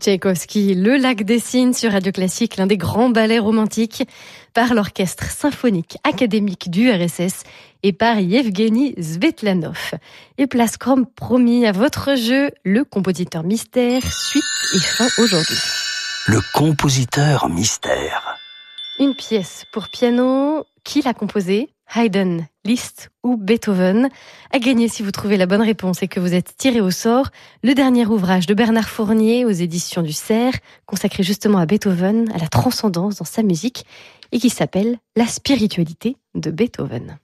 Tchaïkovski, Le Lac des Cygnes sur Radio Classique, l'un des grands ballets romantiques par l'Orchestre symphonique académique du RSS et par Yevgeny Svetlanov. Et place comme promis à votre jeu, le compositeur mystère, suite et fin aujourd'hui. Le compositeur mystère. Une pièce pour piano, qui l'a composée ? Haydn, Liszt ou Beethoven. À gagner si vous trouvez la bonne réponse et que vous êtes tiré au sort, le dernier ouvrage de Bernard Fournier aux éditions du Cerf, consacré justement à Beethoven, à la transcendance dans sa musique, et qui s'appelle La spiritualité de Beethoven.